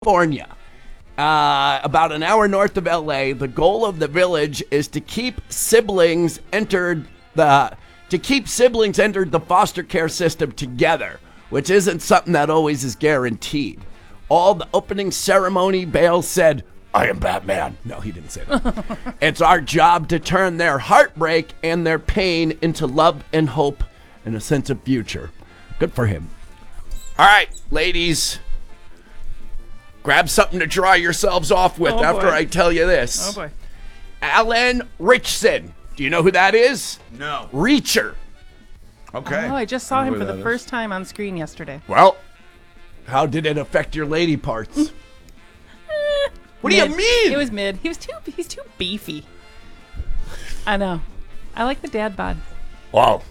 California, about an hour north of LA. The goal of the village is to keep siblings entered the foster care system together, which isn't something that always is guaranteed. All the opening ceremony, Bale said, "I am Batman." No, he didn't say that. It's our job to turn their heartbreak and their pain into love and hope and a sense of future. Good for him. All right, ladies. Grab something to dry yourselves off with after I tell you this. Oh, boy. Alan Ritchson. Do you know who that is? No. Reacher. Okay. Oh, I just saw him for the first time on screen yesterday. Well, how did it affect your lady parts? What do you mean? It was mid. He's too beefy. I know. I like the dad bod. Wow.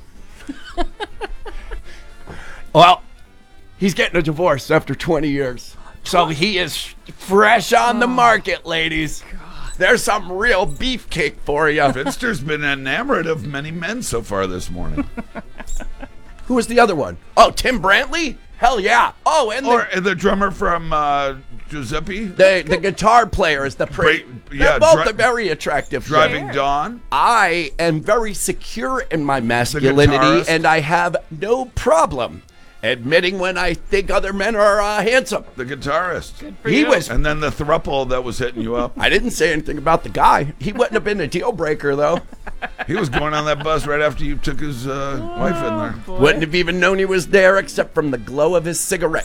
Well, he's getting a divorce after 20 years. So he is fresh on the market, ladies. God. There's some real beefcake for you. Finster's been enamored of many men so far this morning. Who was the other one? Oh, Tim Brantley? Hell yeah. Oh, and the drummer from Giuseppe. The guitar player is the pretty. They're both very attractive. Driving Dawn. I am very secure in my masculinity, and I have no problem admitting when I think other men are handsome. The guitarist. He was. And then the thruple that was hitting you up. I didn't say anything about the guy. He wouldn't have been a deal breaker, though. He was going on that bus right after you took his wife in there. Boy. Wouldn't have even known he was there except from the glow of his cigarette.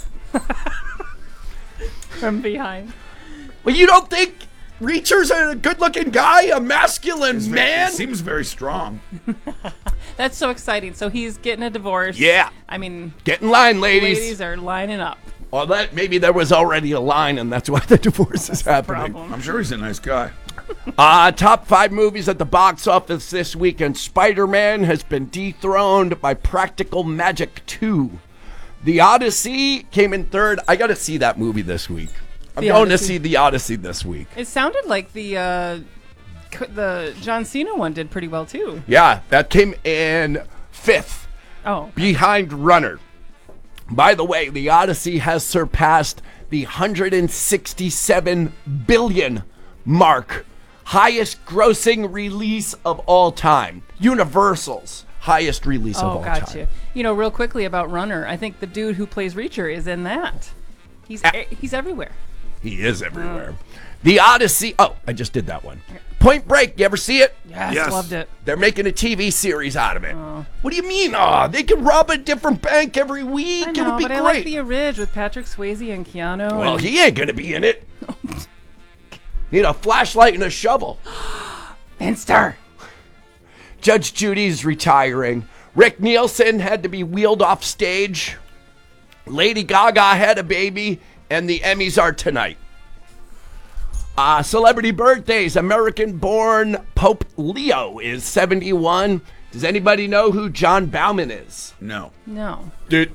From behind. Well, you don't think Reacher's a good-looking guy, a masculine man? He seems very strong. That's so exciting. So he's getting a divorce. Yeah. I mean, get in line, ladies. Ladies are lining up. Well, maybe there was already a line, and that's why the divorce is happening. I'm sure he's a nice guy. Top 5 movies at the box office this weekend. Spider-Man has been dethroned by Practical Magic 2. The Odyssey came in third. I got to see that movie this week. I'm going to see The Odyssey this week. It sounded like the John Cena one did pretty well, too. Yeah, that came in 5th. Oh. Behind Runner. By the way, The Odyssey has surpassed the 167 billion mark. Highest grossing release of all time. Universal's highest release of all time. Oh, gotcha. You know, real quickly about Runner, I think the dude who plays Reacher is in that. He's everywhere. He is everywhere. The Odyssey. Oh, I just did that one. Point Break. You ever see it? Yes. Loved it. They're making a TV series out of it. What do you mean? They could rob a different bank every week. I know, it would be but great. I like the Orig with Patrick Swayze and Keanu. Well, he ain't going to be in it. Need a flashlight and a shovel. Finster. Judge Judy's retiring. Rick Nielsen had to be wheeled off stage. Lady Gaga had a baby. And the Emmys are tonight. Celebrity birthdays. American-born Pope Leo is 71. Does anybody know who John Bauman is? No. No. No.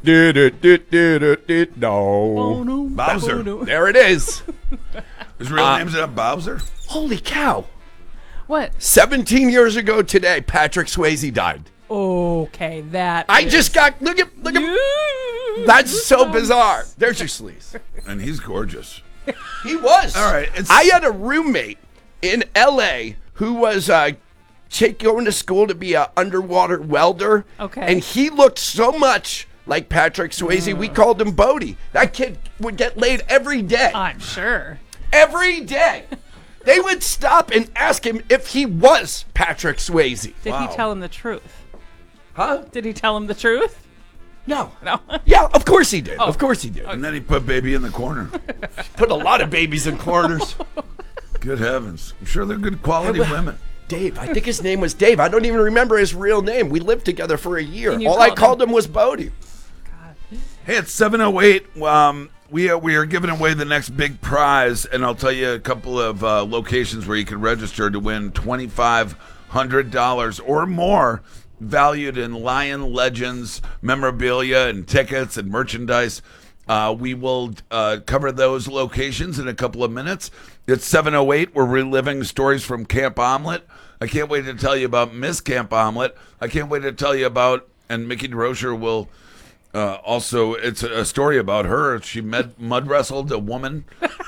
Bowser. There it is. His real name's not Bowser? Holy cow. What? 17 years ago today, Patrick Swayze died. Okay, that I just got, look at, that's so bizarre. There's your sleaze. And he's gorgeous. He was. All right. I had a roommate in L.A. who was going to school to be an underwater welder. Okay. And he looked so much like Patrick Swayze, we called him Bodie. That kid would get laid every day. I'm sure. Every day. They would stop and ask him if he was Patrick Swayze. Did he tell him the truth? Huh? Did he tell him the truth? No. No. Yeah, of course he did. Of course he did. And then he put baby in the corner. Put a lot of babies in corners. Good heavens. I'm sure they're good quality women. Dave. I think his name was Dave. I don't even remember his real name. We lived together for a year. All I called him was Bodie. God. Hey, it's 7:08. We are giving away the next big prize, and I'll tell you a couple of locations where you can register to win $2,500 or more valued in Lion Legends memorabilia and tickets and merchandise. We will cover those locations in a couple of minutes. It's 7:08. We're reliving stories from Camp Omelet. I can't wait to tell you about Miss Camp Omelet. I can't wait to tell you about, and Mickey DeRocher will Also, it's a story about her. She mud wrestled a woman